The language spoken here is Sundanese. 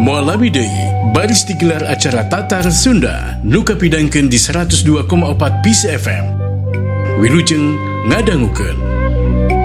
Mualabi deui baris digelar acara Tatar Sunda nu kapidangkeun di 102,4 Peace FM. Wilujeng ngadangukeun.